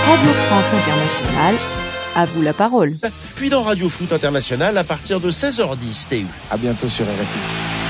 Radio France Internationale, à vous la parole. Puis dans Radio Foot International à partir de 16h10, TU. À bientôt sur RFI.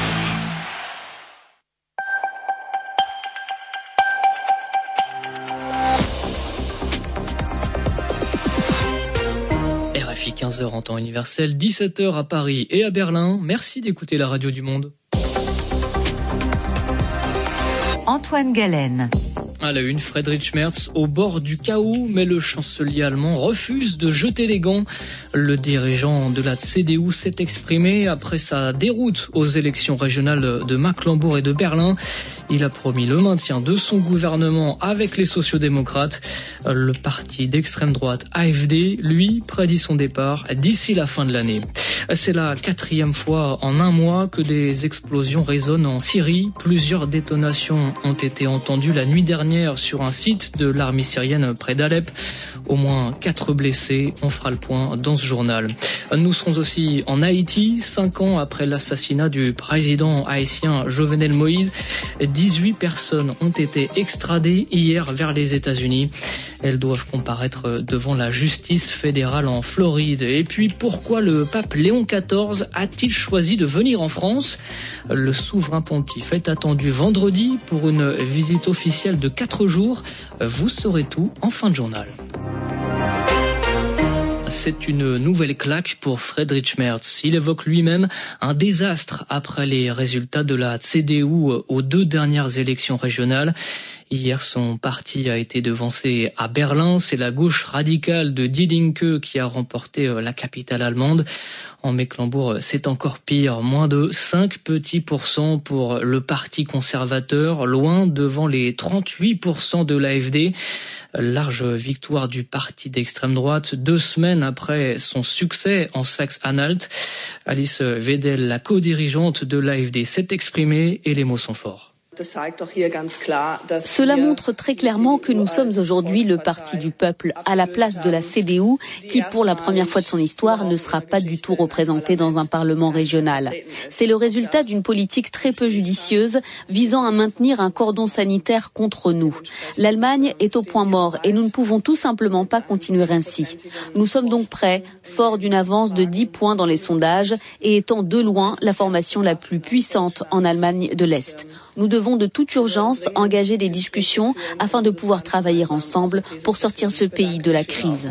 RFI 15h en temps universel, 17h à Paris et à Berlin. Merci d'écouter la radio du monde. Antoine Galen. À la une, Friedrich Merz au bord du chaos, mais le chancelier allemand refuse de jeter les gants. Le dirigeant de la CDU s'est exprimé après sa déroute aux élections régionales de Mecklembourg et de Berlin. Il a promis le maintien de son gouvernement avec les sociodémocrates. Le parti d'extrême droite AfD, lui, prédit son départ d'ici la fin de l'année. C'est la 4e fois en un mois que des explosions résonnent en Syrie. Plusieurs détonations ont été entendues la nuit dernière sur un site de l'armée syrienne près d'Alep. Au moins 4 blessés, on fera le point dans ce journal. Nous serons aussi en Haïti, 5 ans après l'assassinat du président haïtien Jovenel Moïse. 18 personnes ont été extradées hier vers les États-Unis. Elles doivent comparaître devant la justice fédérale en Floride. Et puis, pourquoi le pape Léon XIV a-t-il choisi de venir en France ? Le souverain pontife est attendu vendredi pour une visite officielle de 4 jours. Vous saurez tout en fin de journal. C'est une nouvelle claque pour Friedrich Merz. Il évoque lui-même un désastre après les résultats de la CDU aux 2 dernières élections régionales. Hier, son parti a été devancé à Berlin. C'est la gauche radicale de Die Linke qui a remporté la capitale allemande. En Mecklembourg, c'est encore pire. Moins de 5 petits % pour le parti conservateur, loin devant les 38% de l'AfD. Large victoire du parti d'extrême droite 2 semaines après son succès en Saxe-Anhalt. Alice Wedel, la co-dirigeante de l'AfD, s'est exprimée et les mots sont forts. Cela montre très clairement que nous sommes aujourd'hui le parti du peuple à la place de la CDU qui, pour la première fois de son histoire, ne sera pas du tout représentée dans un parlement régional. C'est le résultat d'une politique très peu judicieuse visant à maintenir un cordon sanitaire contre nous. L'Allemagne est au point mort et nous ne pouvons tout simplement pas continuer ainsi. Nous sommes donc prêts, forts d'une avance de 10 points dans les sondages et étant de loin la formation la plus puissante en Allemagne de l'Est. Nous devons de toute urgence engager des discussions afin de pouvoir travailler ensemble pour sortir ce pays de la crise.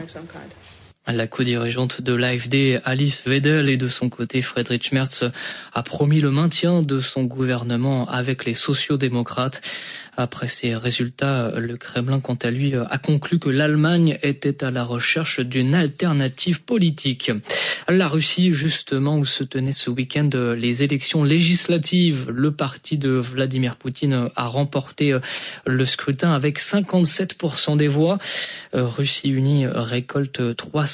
La co-dirigeante de l'AfD, Alice Wedel, et de son côté, Friedrich Merz a promis le maintien de son gouvernement avec les sociodémocrates. Après ces résultats, le Kremlin, quant à lui, a conclu que l'Allemagne était à la recherche d'une alternative politique. La Russie, justement, où se tenaient ce week-end les élections législatives, le parti de Vladimir Poutine a remporté le scrutin avec 57% des voix. Russie Unie récolte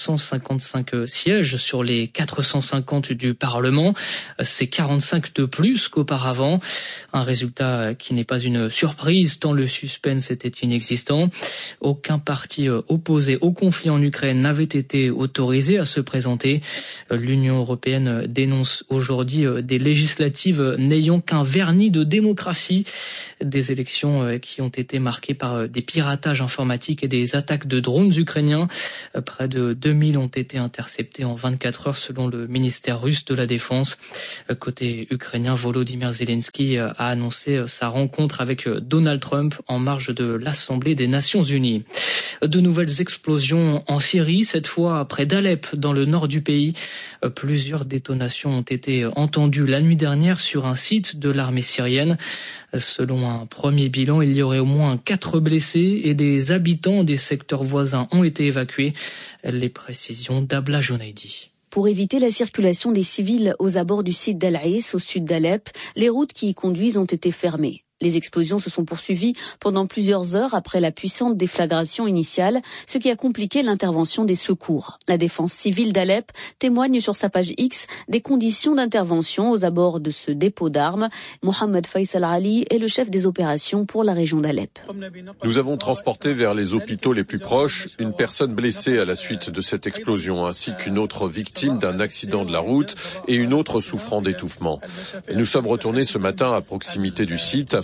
355 sièges sur les 450 du Parlement. C'est 45 de plus qu'auparavant. Un résultat qui n'est pas une surprise tant le suspense était inexistant. Aucun parti opposé au conflit en Ukraine n'avait été autorisé à se présenter. L'Union européenne dénonce aujourd'hui des législatives n'ayant qu'un vernis de démocratie. Des élections qui ont été marquées par des piratages informatiques et des attaques de drones ukrainiens. Près de 2000 ont été interceptés en 24 heures selon le ministère russe de la Défense. Côté ukrainien, Volodymyr Zelensky a annoncé sa rencontre avec Donald Trump en marge de l'Assemblée des Nations Unies. De nouvelles explosions en Syrie, cette fois près d'Alep, dans le nord du pays. Plusieurs détonations ont été entendues la nuit dernière sur un site de l'armée syrienne. Selon un premier bilan, il y aurait au moins 4 blessés et des habitants des secteurs voisins ont été évacués. Les précisions d'Abla Jonaidi. Pour éviter la circulation des civils aux abords du site d'Al-Aïs, au sud d'Alep, les routes qui y conduisent ont été fermées. Les explosions se sont poursuivies pendant plusieurs heures après la puissante déflagration initiale, ce qui a compliqué l'intervention des secours. La défense civile d'Alep témoigne sur sa page X des conditions d'intervention aux abords de ce dépôt d'armes. Mohamed Faisal Ali est le chef des opérations pour la région d'Alep. Nous avons transporté vers les hôpitaux les plus proches une personne blessée à la suite de cette explosion, ainsi qu'une autre victime d'un accident de la route et une autre souffrant d'étouffement. Nous sommes retournés ce matin à proximité du site afin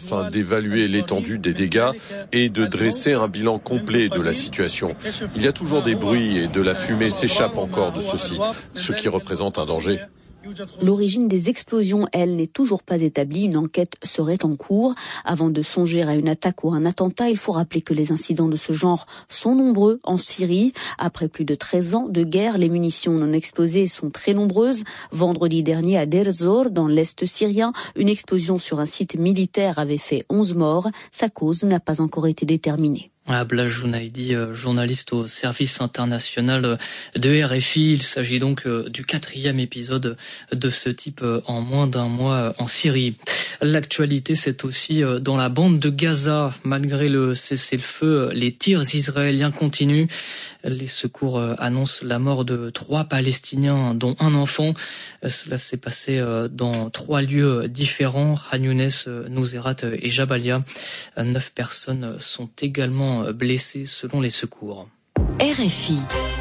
afin d'évaluer l'étendue des dégâts et de dresser un bilan complet de la situation. Il y a toujours des bruits et de la fumée s'échappe encore de ce site, ce qui représente un danger. L'origine des explosions, elle, n'est toujours pas établie. Une enquête serait en cours. Avant de songer à une attaque ou un attentat, il faut rappeler que les incidents de ce genre sont nombreux en Syrie. Après plus de 13 ans de guerre, les munitions non explosées sont très nombreuses. Vendredi dernier, à Deir ez-Zor, dans l'est syrien, une explosion sur un site militaire avait fait 11 morts. Sa cause n'a pas encore été déterminée. Abla Jounaidi, journaliste au service international de RFI. Il s'agit donc du 4e épisode de ce type en moins d'un mois en Syrie. L'actualité, c'est aussi dans la bande de Gaza. Malgré le cessez-le-feu, les tirs israéliens continuent. Les secours annoncent la mort de 3 Palestiniens, dont un enfant. Cela s'est passé dans 3 lieux différents, Khan Younes, Nuseirat et Jabalia. 9 personnes sont également blessées selon les secours. RFI.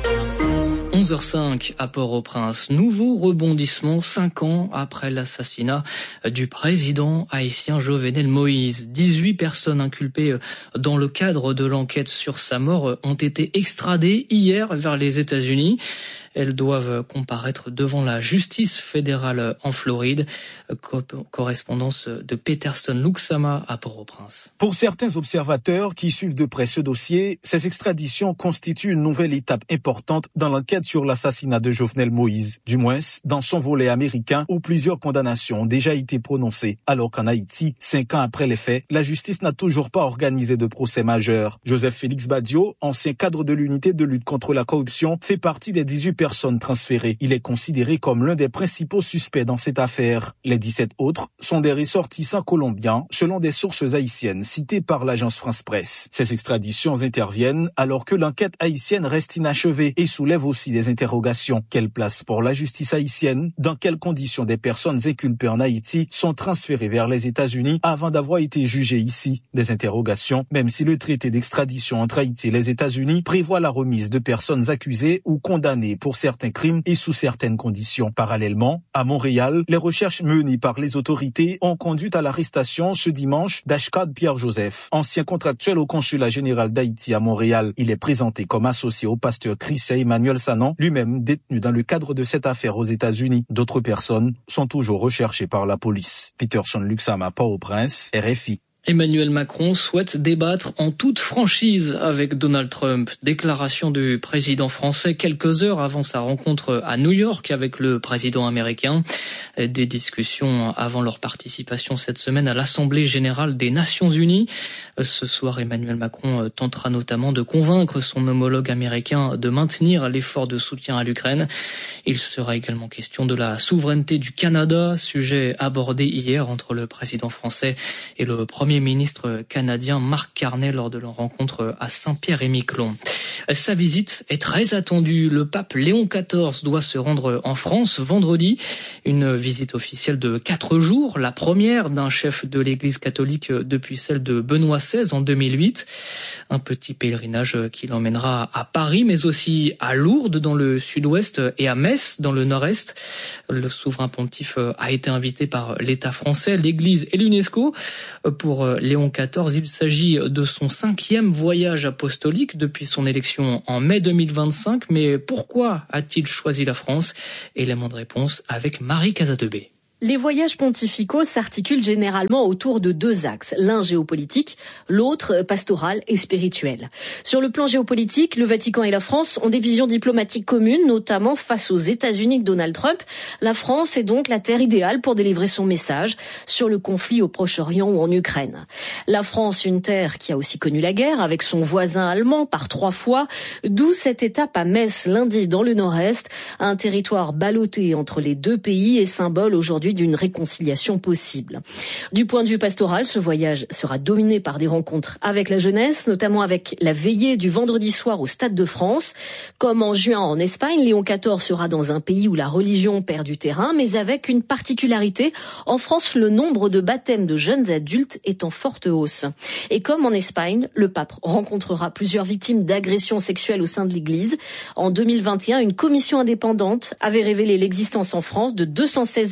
11h05 à Port-au-Prince. Nouveau rebondissement 5 ans après l'assassinat du président haïtien Jovenel Moïse. 18 personnes inculpées dans le cadre de l'enquête sur sa mort ont été extradées hier vers les États-Unis. Elles doivent comparaître devant la justice fédérale en Floride. Correspondance de Peterson Luxama à Port-au-Prince. Pour certains observateurs qui suivent de près ce dossier, ces extraditions constituent une nouvelle étape importante dans l'enquête sur l'assassinat de Jovenel Moïse, du moins dans son volet américain où plusieurs condamnations ont déjà été prononcées. Alors qu'en Haïti, 5 ans après les faits, la justice n'a toujours pas organisé de procès majeur. Joseph Félix Badio, ancien cadre de l'unité de lutte contre la corruption, fait partie des 18 personnes transférées. Il est considéré comme l'un des principaux suspects dans cette affaire. Les 17 autres sont des ressortissants colombiens, selon des sources haïtiennes citées par l'agence France-Presse. Ces extraditions interviennent alors que l'enquête haïtienne reste inachevée et soulève aussi des interrogations. Quelle place pour la justice haïtienne? Dans quelles conditions des personnes inculpées en Haïti sont transférées vers les États-Unis avant d'avoir été jugées ici? Des interrogations, même si le traité d'extradition entre Haïti et les États-Unis prévoit la remise de personnes accusées ou condamnées pour certains crimes et sous certaines conditions. Parallèlement, à Montréal, les recherches menées par les autorités ont conduit à l'arrestation ce dimanche d'Ashkad Pierre-Joseph, ancien contractuel au consulat général d'Haïti à Montréal. Il est présenté comme associé au pasteur Christ Emmanuel Sanon, lui-même détenu dans le cadre de cette affaire aux États-Unis. D'autres personnes sont toujours recherchées par la police. Peterson Luxama, Port-au-Prince, RFI. Emmanuel Macron souhaite débattre en toute franchise avec Donald Trump. Déclaration du président français quelques heures avant sa rencontre à New York avec le président américain. Des discussions avant leur participation cette semaine à l'Assemblée générale des Nations Unies. Ce soir, Emmanuel Macron tentera notamment de convaincre son homologue américain de maintenir l'effort de soutien à l'Ukraine. Il sera également question de la souveraineté du Canada, sujet abordé hier entre le président français et le Premier ministre canadien Mark Carney lors de leur rencontre à Saint-Pierre-et-Miquelon. Sa visite est très attendue. Le pape Léon XIV doit se rendre en France vendredi. Une visite officielle de 4 jours, la première d'un chef de l'Église catholique depuis celle de Benoît XVI en 2008. Un petit pèlerinage qui l'emmènera à Paris, mais aussi à Lourdes dans le sud-ouest et à Metz dans le nord-est. Le souverain pontife a été invité par l'État français, l'Église et l'UNESCO. Pour Léon XIV, il s'agit de son 5e voyage apostolique depuis son élection en mai 2025. Mais pourquoi a-t-il choisi la France? Élément de réponse avec Marie Casadebé. Les voyages pontificaux s'articulent généralement autour de 2 axes, l'un géopolitique, l'autre pastoral et spirituel. Sur le plan géopolitique, le Vatican et la France ont des visions diplomatiques communes, notamment face aux États-Unis de Donald Trump. La France est donc la terre idéale pour délivrer son message sur le conflit au Proche-Orient ou en Ukraine. La France, une terre qui a aussi connu la guerre avec son voisin allemand par 3 fois, d'où cette étape à Metz lundi dans le nord-est, un territoire ballotté entre les 2 pays et symbole aujourd'hui d'une réconciliation possible. Du point de vue pastoral, ce voyage sera dominé par des rencontres avec la jeunesse, notamment avec la veillée du vendredi soir au Stade de France. Comme en juin en Espagne, Léon XIV sera dans un pays où la religion perd du terrain, mais avec une particularité. En France, le nombre de baptêmes de jeunes adultes est en forte hausse. Et comme en Espagne, le pape rencontrera plusieurs victimes d'agressions sexuelles au sein de l'Église. En 2021, une commission indépendante avait révélé l'existence en France de 216 000 victimes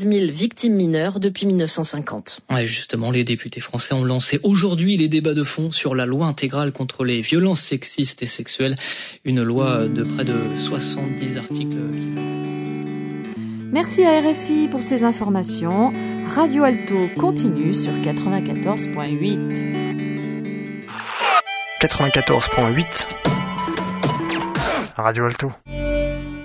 victimes mineures depuis 1950. Ouais, justement, les députés français ont lancé aujourd'hui les débats de fond sur la loi intégrale contre les violences sexistes et sexuelles. Une loi de près de 70 articles qui va être... Merci à RFI pour ces informations. Radio Alto continue sur 94.8. 94.8 Radio Alto.